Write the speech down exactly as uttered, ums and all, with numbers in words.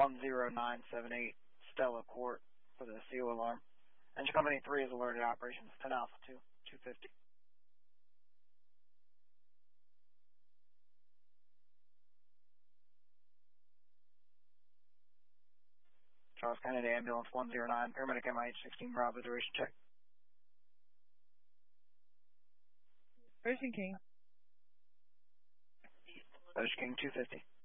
one zero nine seven eight Stella Court for the C O alarm. Engine Company three is alerted operations ten Alpha two, two fifty. Charles Kennedy, ambulance one zero nine, paramedic M I H sixteen Bravo, duration check. Ocean King. Ocean King two fifty.